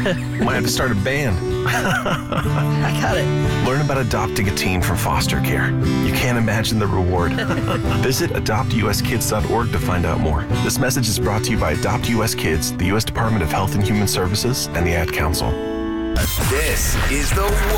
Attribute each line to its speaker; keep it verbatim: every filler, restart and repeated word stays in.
Speaker 1: Might have to start a band.
Speaker 2: I got it.
Speaker 1: Learn about adopting a teen from foster care. You can't imagine the reward. Visit adopt u s kids dot org to find out more. This message is brought to you by Adopt U S Kids, the U S Department of Health and Human Services, and the Ad Council.
Speaker 3: This is the